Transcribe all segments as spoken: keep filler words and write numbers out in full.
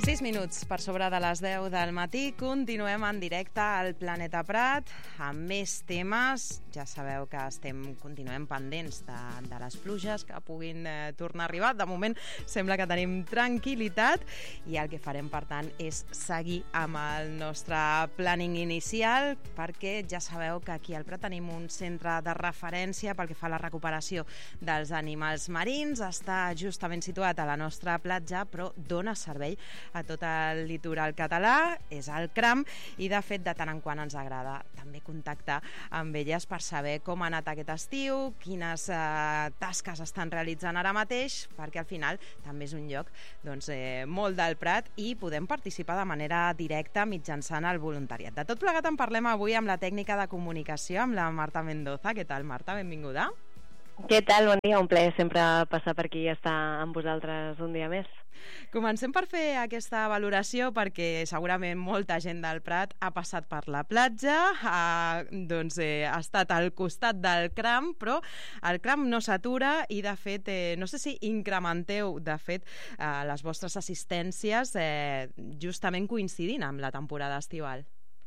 sis minuts per sobre de les deu del matí. Continuem en directe al Planeta Prat amb més temes. Ja sabeu que estem continuem pendents de, de les pluges que puguin eh, tornar a arribar. De moment sembla que tenim tranquil·litat i el que farem, per tant, és seguir amb el nostre planning inicial, perquè ja sabeu que aquí al Prat tenim un centre de referència pel que fa a la recuperació dels animals marins. Està justament situat a la nostra platja, però dona servei a tot el litoral català, és el CRAM, i de fet de tant en quant ens agrada també contactar amb elles per saber com ha anat aquest estiu, quines eh, tasques estan realitzant ara mateix, perquè al final també és un lloc doncs, eh, molt del Prat i podem participar de manera directa mitjançant el voluntariat. De tot plegat en parlem avui amb la tècnica de comunicació, amb la Marta Mendoza. Què tal, Marta? Benvinguda. Què tal? Bon dia, un plaer sempre passar per aquí i estar amb vosaltres un dia més. Comencem per fer aquesta valoració, perquè segurament molta gent del Prat ha passat per la platja, ha, doncs, eh, ha estat al costat del CRAM, però el CRAM no s'atura i, de fet, eh, no sé si incrementeu, de fet, eh, les vostres assistències eh, justament coincidint amb la temporada estival.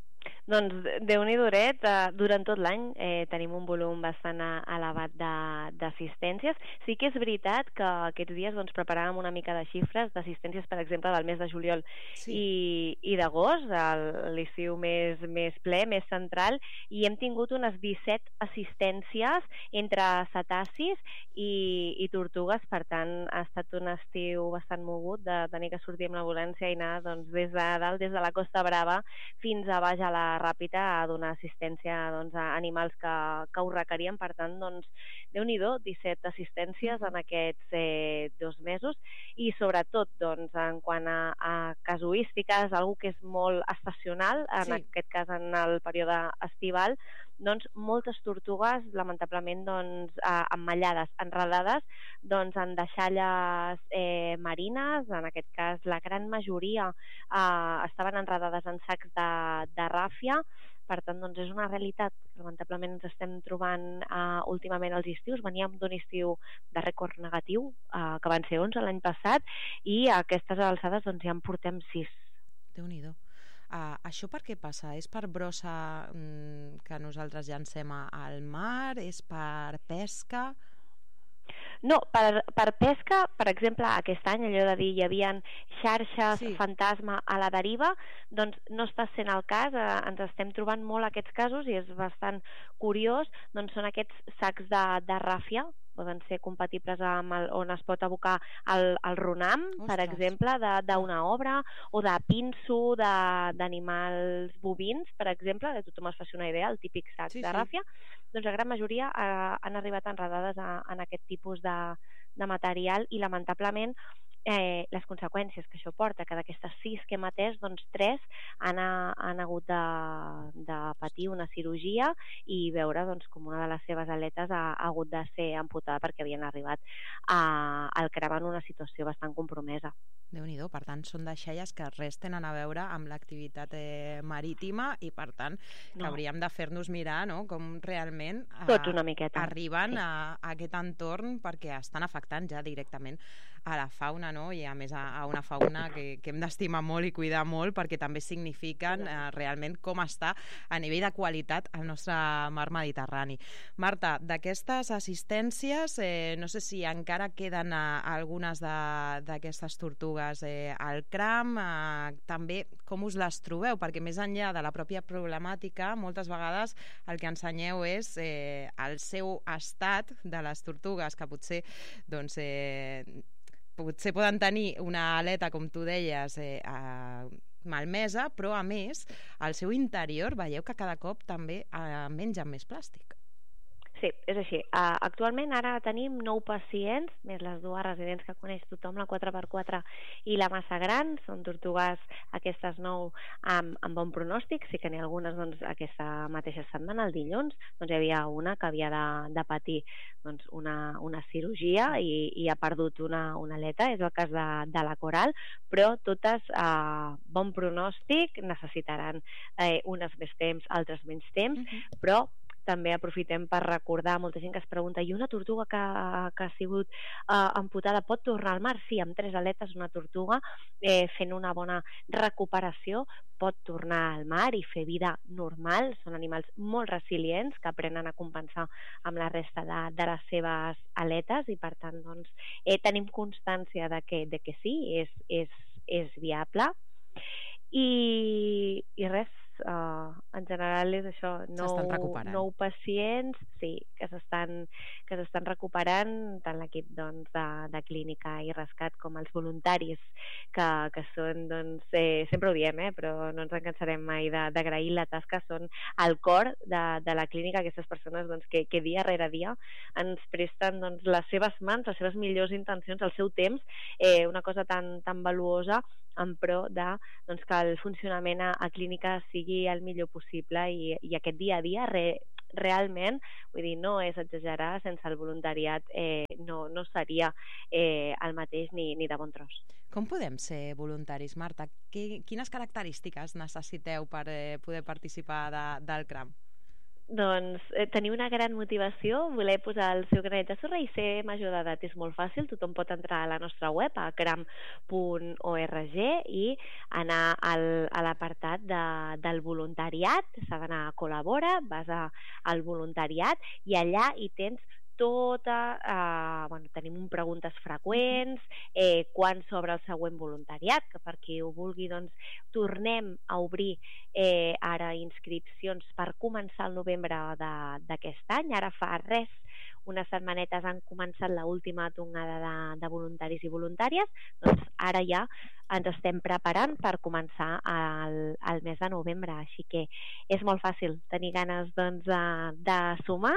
Doncs Déu-n'hi-do-ret, eh, durant tot l'any eh, tenim un volum bastant elevat d'assistències. Sí que és veritat que aquests dies doncs, preparàvem una mica de xifres d'assistències, per exemple, del mes de juliol sí. i, i d'agost, l'estiu més, més ple, més central, i hem tingut unes disset assistències entre cetacis i, i tortugues. Per tant, ha estat un estiu bastant mogut de tenir que sortir amb l'ambulància i anar doncs, des de dalt, des de la Costa Brava fins a baix a la Ràpita a donar assistència doncs, a animals que, que ho requerien. Per tant, doncs, Déu-n'hi-do, disset assistències en aquests eh, dos mesos, i sobretot doncs, en quant a, a casuístiques, algo que és molt estacional, en sí. aquest cas en el període estival, doncs moltes tortugues, lamentablement, doncs, eh, emmallades, enredades, doncs, en deixalles eh, marines. En aquest cas, la gran majoria eh, estaven enredades en sacs de, de ràfia. Per tant, doncs, és una realitat que lamentablement ens estem trobant uh, últimament als estius. Veníem d'un estiu de rècord negatiu, uh, que van ser onze l'any passat, i a aquestes alçades doncs, ja en portem sis. Déu-n'hi-do. Uh, això per què passa? És per brossa mm, que nosaltres llancem al mar? És per pesca? No, per, per pesca, per exemple, aquest any, allò de dir hi havia xarxes sí. fantasma a la deriva, doncs no està sent el cas. Eh, ens estem trobant molt aquests casos i és bastant curiós. Doncs són aquests sacs de, de ràfia, poden ser compatibles amb el, on es pot abocar el, el runam, Ostres. per exemple, d'una obra, o de pinso d'animals bovins, per exemple, que tothom es faci una idea, el típic sac sí, de ràfia. Sí. Doncs la gran majoria eh, han arribat enredades a, en aquest tipus de, de material, i lamentablement eh, les conseqüències que això porta, que d'aquestes sis que hem atès, doncs tres han, han hagut de, de patir una cirurgia i veure doncs, com una de les seves aletes ha, ha hagut de ser amputada perquè havien arribat a, al CRAM en una situació bastant compromesa. Déu-n'hi-do, per tant, són deixalles que res tenen a veure amb l'activitat eh, marítima, i per tant que no. hauríem de fer-nos mirar, no?, com realment eh, Tot una miqueta. arriben sí. a, a aquest entorn, perquè estan afectant ja directament a la fauna, no?, i a més a, a una fauna que, que hem d'estimar molt i cuidar molt, perquè també signifiquen eh, realment com està a nivell de qualitat el nostre mar Mediterrani. Marta, d'aquestes assistències, eh, no sé si encara queden eh, algunes d'aquestes tortugues Eh, al CRAM, eh, també com us les trobeu, perquè més enllà de la pròpia problemàtica, moltes vegades el que ensenyeu és eh, el seu estat de les tortugues, que potser doncs, eh, potser poden tenir una aleta, com tu deies, eh, eh, malmesa, però a més al seu interior veieu que cada cop també eh, mengen més plàstic. Sí, és així. Uh, actualment ara tenim nou pacients, més les dues residents que coneix tothom, la quatre per quatre i la massa gran. Són tortugues aquestes nou amb, amb bon pronòstic. Sí que n'hi ha algunes doncs, aquesta mateixa setmana, el dilluns, doncs hi havia una que havia de, de patir doncs, una, una cirurgia i, i ha perdut una, una aleta, és el cas de, de la Coral, però totes uh, bon pronòstic, necessitaran eh, unes més temps, altres menys temps, uh-huh. però també aprofitem per recordar molta gent que es pregunta, i una tortuga que, que ha sigut uh, amputada pot tornar al mar? Sí, amb tres aletes una tortuga eh, fent una bona recuperació pot tornar al mar i fer vida normal. Són animals molt resilients que aprenen a compensar amb la resta de, de les seves aletes i per tant doncs, eh, tenim constància de que, de que sí, és, és, és viable. I, i res, uh, en general és això, nou, nou pacients sí, que s'estan que s'estan recuperant, tant l'equip doncs, de, de clínica i rescat com els voluntaris que, que són, doncs, eh, sempre ho diem, eh, però no ens en cansarem mai d'agrair la tasca, són el cor de, de la clínica, aquestes persones doncs, que, que dia rere dia ens presten doncs, les seves mans, les seves millors intencions, el seu temps, eh, una cosa tan, tan valuosa en pro de doncs, que el funcionament a, a clínica sigui el millor possible i, i aquest dia a dia re, realment, vull dir, no és exagerar, sense el voluntariat eh, no, no seria eh, el mateix ni, ni de bon tros. Com podem ser voluntaris, Marta? Quines característiques necessiteu per eh, poder participar de, del CRAM? Doncs eh, tenir una gran motivació, voler posar el seu granet de sorra i ser major d'edat és molt fàcil. Tothom pot entrar a la nostra web, a cram punt org, i anar al, a l'apartat de, del voluntariat. S'ha d'anar a col·labora, vas a, al voluntariat i allà hi tens tota, eh, bueno, tenim un preguntes freqüents, eh, quan s'obre el següent voluntariat, que per qui ho vulgui, doncs, tornem a obrir eh, ara inscripcions per començar el novembre d'aquest any. Ara fa res, unes setmanetes han començat l'última tongada de, de voluntaris i voluntàries, doncs ara ja ens estem preparant per començar el, el mes de novembre, així que és molt fàcil tenir ganes doncs, de, de sumar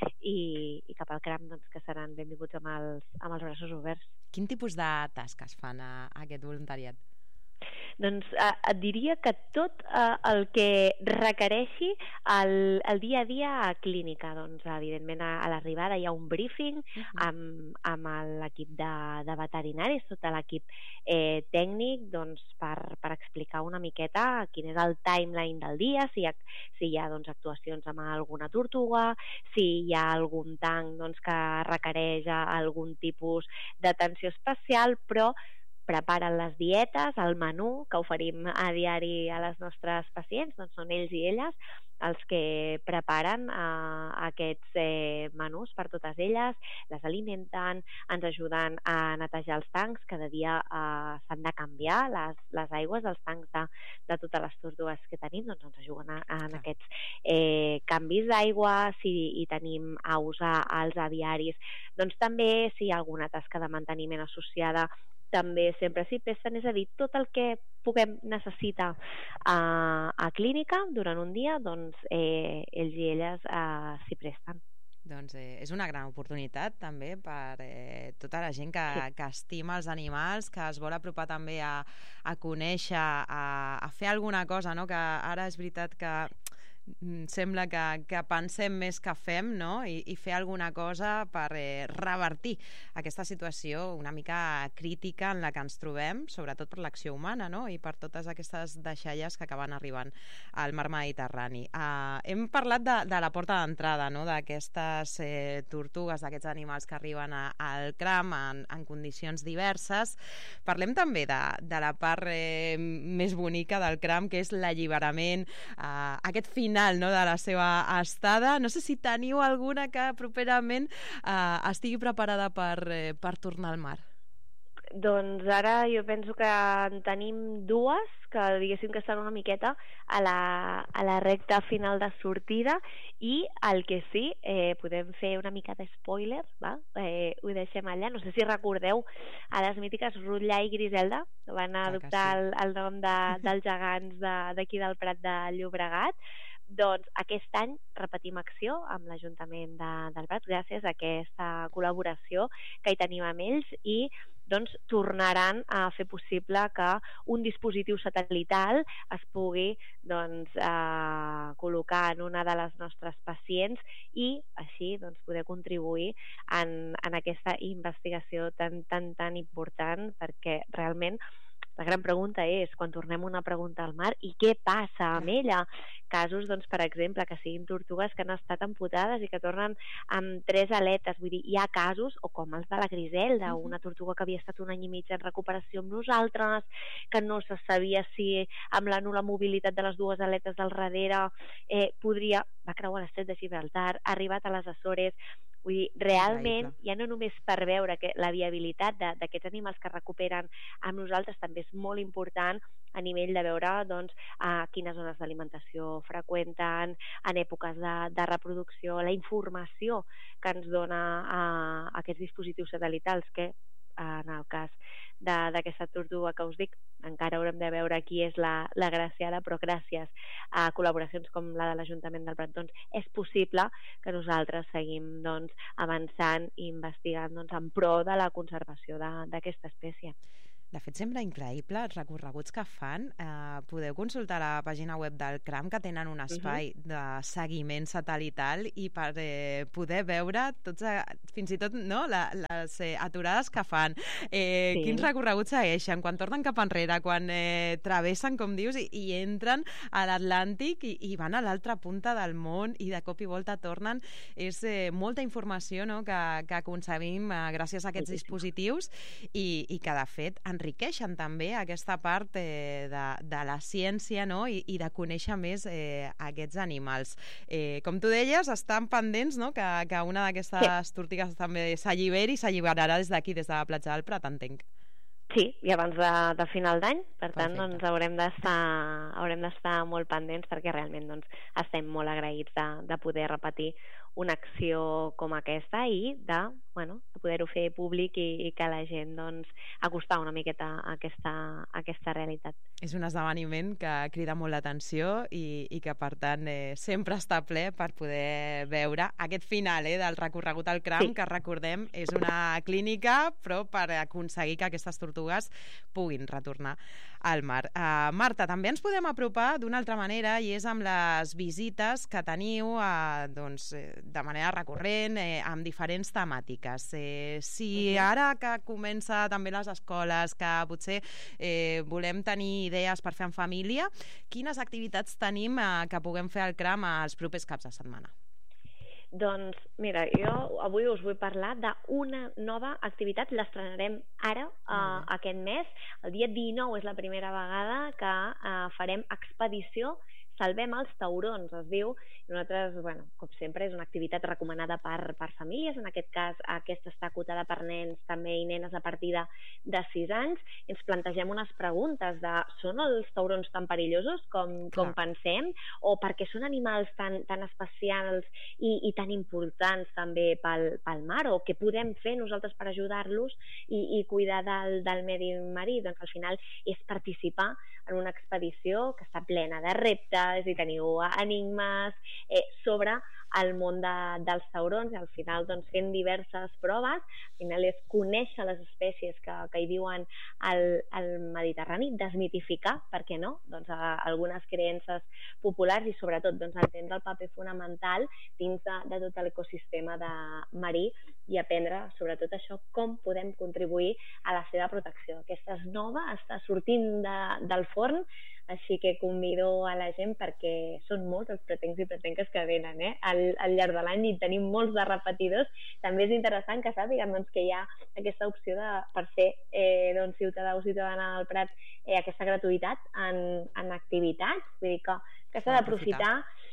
i, i cap al CRAM doncs, que seran benvinguts amb els, amb els braços oberts. Quin tipus de tasques fan a, a aquest voluntariat? Doncs eh, et diria que tot eh, el que requereixi el, el dia a dia a clínica. Doncs, evidentment, a, a l'arribada hi ha un briefing uh-huh. amb, amb l'equip de, de veterinaris, tot l'equip eh, tècnic, doncs, per, per explicar una miqueta quin és el timeline del dia, si hi ha, si hi ha doncs, actuacions amb alguna tortuga, si hi ha algun tanc doncs, que requereix algun tipus d'atenció especial, però preparen les dietes, el menú que oferim a diari a les nostres pacients, doncs són ells i elles els que preparen eh, aquests eh, menús per totes elles, les alimenten, ens ajuden a netejar els tancs, cada dia eh, s'han de canviar les, les aigües dels tancs de, de totes les tortugues que tenim, doncs ens ajuden a, a, en aquests eh, canvis d'aigua, si hi tenim aus als aviaris, doncs també si hi ha alguna tasca de manteniment associada també sempre s'hi presten, és a dir, tot el que puguem necessitar a, a clínica durant un dia, doncs eh, ells i elles eh, s'hi presten. Doncs eh, és una gran oportunitat també per eh, tota la gent que, sí. que estima els animals, que es vol apropar també a, a conèixer, a, a fer alguna cosa, no? Que ara és veritat que sembla que, que pensem més que fem, no? I, i fer alguna cosa per eh, revertir aquesta situació una mica crítica en la que ens trobem, sobretot per l'acció humana, no? I per totes aquestes deixalles que acaben arribant al mar Mediterrani. Uh, hem parlat de, de la porta d'entrada, no? D'aquestes eh, tortugues, d'aquests animals que arriben a, al CRAM en, en condicions diverses. Parlem també de, de la part eh, més bonica del CRAM, que és l'alliberament, uh, aquest final, no, de la seva estada. No sé si teniu alguna que properament eh, estigui preparada per, eh, per tornar al mar. Doncs ara jo penso que en tenim dues que diguéssim que estan una miqueta a la, a la recta final de sortida, i el que sí, eh, podem fer una mica de spoiler, va? Eh, ho deixem allà. No sé si recordeu a les mítiques Rutllà i Griselda, que van adoptar sí. el, el nom de, dels gegants d'aquí de, del Prat de Llobregat. Doncs aquest any repetim acció amb l'Ajuntament de, del Prat gràcies a aquesta col·laboració que hi tenim amb ells, i doncs tornaran a fer possible que un dispositiu satelital es pugui doncs, eh, col·locar en una de les nostres pacients i així doncs, poder contribuir en, en aquesta investigació tan, tan, tan important, perquè realment la gran pregunta és, quan tornem una pregunta al mar, i què passa amb ella? Casos, doncs, per exemple, que siguin tortugues que han estat amputades i que tornen amb tres aletes. Vull dir, hi ha casos, o com els de la Griselda, una tortuga que havia estat un any i mig en recuperació amb nosaltres, que no se sabia si amb la nul·la mobilitat de les dues aletes del darrere eh, podria... va creuar l'estret de Gibraltar, ha arribat a les Açores. Vull dir, realment, ja no només per veure que la viabilitat d'aquests animals que recuperen amb nosaltres també és molt important a nivell de veure doncs, a quines zones d'alimentació freqüenten, en èpoques de, de reproducció, la informació que ens dona a, a aquests dispositius satelitals que en el cas d'aquesta tortuga que us dic, encara haurem de veure qui és la, la graciada, però gràcies a col·laboracions com la de l'Ajuntament del Prat, doncs és possible que nosaltres seguim doncs, avançant i investigant doncs, en pro de la conservació d'aquesta espècie. De fet, sembla increïble els recorreguts que fan. Eh, podeu consultar la pàgina web del CRAM, que tenen un espai uh-huh. de seguiment satelital, i per eh, poder veure tots, eh, fins i tot no, la, les eh, aturades que fan, eh, sí. quins recorreguts segueixen, quan tornen cap enrere, quan eh, travessen, com dius, i, i entren a l'Atlàntic i, i van a l'altra punta del món i de cop i volta tornen. És eh, molta informació no, que, que aconseguim eh, gràcies a aquests sí, dispositius i, i que, de fet, enriqueixen també aquesta part eh, de, de la ciència, no? I, i de conèixer més eh, aquests animals. Eh, com tu deies, estan pendents no? que, que una d'aquestes sí. tortugues també s'alliberi i s'alliberarà des d'aquí, des de la platja del Prat, entenc. Sí, i abans de, de final d'any, per Perfecte. tant doncs, haurem d'estar haurem d'estar molt pendents perquè realment doncs, estem molt agraïts de, de poder repetir una acció com aquesta i de, bueno, de poder-ho fer públic i, i que la gent doncs, acostar una miqueta a aquesta, a aquesta realitat. És un esdeveniment que crida molt l'atenció i, i que, per tant, eh, sempre està ple per poder veure aquest final eh, del recorregut al CRAM, sí. que recordem és una clínica, però per aconseguir que aquestes tortugues puguin retornar al mar. Uh, Marta, també ens podem apropar d'una altra manera i és amb les visites que teniu uh, doncs, de manera recurrent eh, amb diferents temàtiques. Eh, si ara que comença també les escoles, que potser eh, volem tenir idees per fer en família, quines activitats tenim eh, que puguem fer al CRAM els propers caps de setmana? Doncs, mira, jo avui us vull parlar d'una nova activitat, l'estrenarem ara, uh, aquest mes. El dia dinou és la primera vegada que uh, farem expedició Salvem els taurons, es diu. Nosaltres, bueno, com sempre, és una activitat recomanada per, per famílies. En aquest cas, aquesta està acotada per nens també i nenes a partir de, de sis anys. Ens plantegem unes preguntes de són els taurons tan perillosos com, com pensem? O perquè són animals tan, tan especials i, i tan importants també pel, pel mar? O què podem fer nosaltres per ajudar-los i, i cuidar del, del medi marí? Doncs al final és participar en una expedició que està plena de reptes i teniu enigmes eh, sobre el món de, dels taurons i al final doncs, fent diverses proves. Al final és conèixer les espècies que, que hi viuen al, al Mediterrani, desmitificar, per què no? Doncs, a, algunes creences populars i sobretot doncs, entendre el paper fonamental dins de, de tot l'ecosistema de marí i aprendre sobretot això, com podem contribuir a la seva protecció. Aquesta és nova, està sortint de, del forn, així que convido a la gent perquè són molts els pretencs i pretenques que venen eh? al, al llarg de l'any i tenim molts de repetidors. També és interessant que sàpiguen doncs, que hi ha aquesta opció de, per ser eh, doncs, ciutadà o ciutadana del Prat eh, aquesta gratuïtat en, en activitats, vull dir que, que s'ha d'aprofitar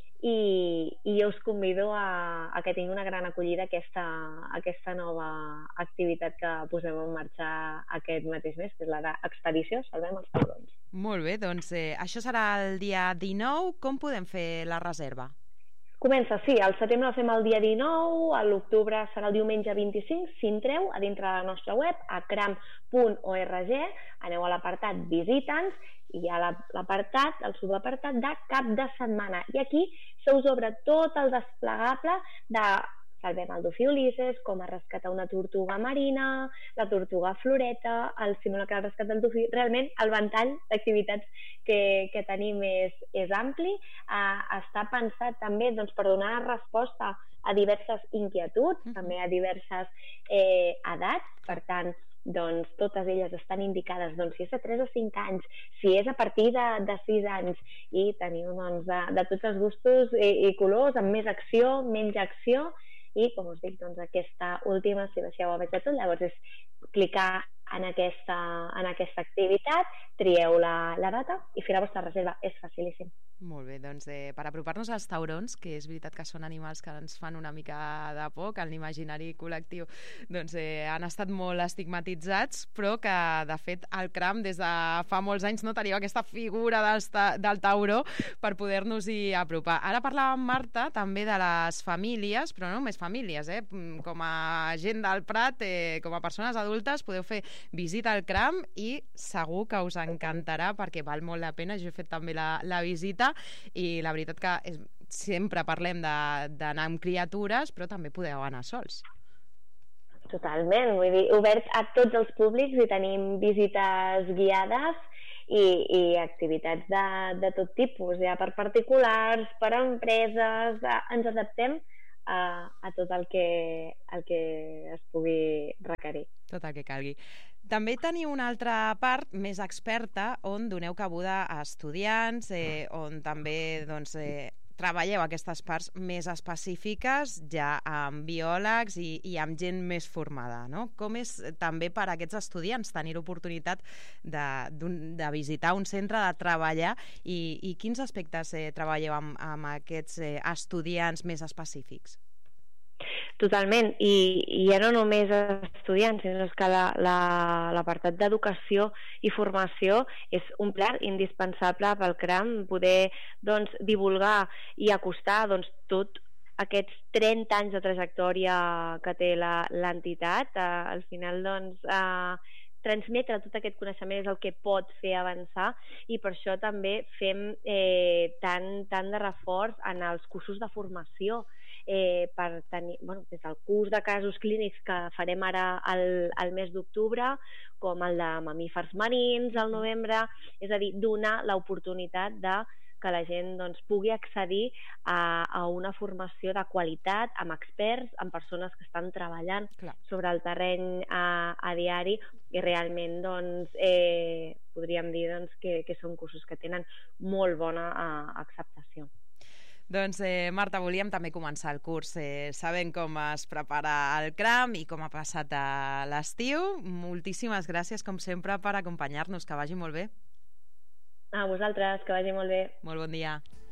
i, i jo us convido a, a que tingui una gran acollida aquesta, aquesta nova activitat que posem en marxa aquest mateix mes, que és la d'expedició Salvem els taurons. Molt bé, doncs eh, això serà el dia dinou. Com podem fer la reserva? Comença, sí, al setembre el fem el dia dinou, a l'octubre serà el diumenge vint-i-cinc. Si entreu a dintre de la nostra web, a cram punt org, aneu a l'apartat Visita'ns i hi ha l'apartat, el subapartat de cap de setmana. I aquí se us obre tot el desplegable de Salvem el dofí Ulisses, com a rescatar una tortuga marina, la tortuga floreta, el simulacre del rescat del dofí. Realment el ventall d'activitats que, que tenim és, és ampli. Uh, està pensat també doncs, per donar resposta a diverses inquietuds, uh-huh. també a diverses eh, edats. Per tant, doncs totes elles estan indicades, doncs si és de tres o cinc anys, si és a partir de, de sis anys, i teniu doncs, de, de tots els gustos i, i colors, amb més acció, menys acció, i com us dic, doncs aquesta última, si deixeu a veure tot, llavors és clicar en aquesta, en aquesta activitat, trieu la, la data i fer la vostra reserva. És facilíssim. Molt bé, doncs eh, per apropar-nos als taurons, que és veritat que són animals que ens fan una mica de por, que en l'imaginari col·lectiu doncs, eh, han estat molt estigmatitzats, però que de fet el cram des de fa molts anys no tenia aquesta figura del, del tauró per poder-nos-hi apropar. Ara parlàvem, Marta, també de les famílies, però no només famílies, eh? Com a gent del Prat, eh, com a persones adultes, podeu fer visita al cram i segur que us encantarà perquè val molt la pena. Jo he fet també la, la visita i la veritat que és, sempre parlem d'anar amb criatures, però també podeu anar sols. Totalment, vull dir, obert a tots els públics i tenim visites guiades i, i activitats de, de tot tipus, ja per particulars, per empreses, ens adaptem a, a tot el que, el que es pugui requerir. Tot el que calgui. També teniu una altra part més experta on doneu cabuda a estudiants, eh, on també doncs, eh, treballeu aquestes parts més específiques ja amb biòlegs i, i amb gent més formada, no? Com és també per a aquests estudiants tenir l'oportunitat de, de visitar un centre, de treballar i, i quins aspectes eh, treballeu amb, amb aquests eh, estudiants més específics? Totalment, i, i ja no només estudiants, sinó que l'apartat la, d'educació i formació és un pilar indispensable pel cram, poder doncs, divulgar i acostar doncs, tot aquests trenta anys de trajectòria que té l'entitat. Eh, al final, doncs, eh, transmetre tot aquest coneixement és el que pot fer avançar i per això també fem eh, tant, tant de reforç en els cursos de formació. Eh, per tenir, bueno, des del curs de casos clínics que farem ara al, al mes d'octubre, com el de mamífers marins al novembre, és a dir, donar l'oportunitat de que la gent doncs, pugui accedir a, a una formació de qualitat, amb experts, amb persones que estan treballant Clar. sobre el terreny a, a diari i realment doncs, eh, podríem dir doncs, que, que són cursos que tenen molt bona eh, acceptació. Doncs, eh, Marta, volíem també començar el curs eh, sabent com es prepara el cram i com ha passat l'estiu. Moltíssimes gràcies, com sempre, per acompanyar-nos. Que vagi molt bé. A vosaltres, que vagi molt bé. Molt bon dia.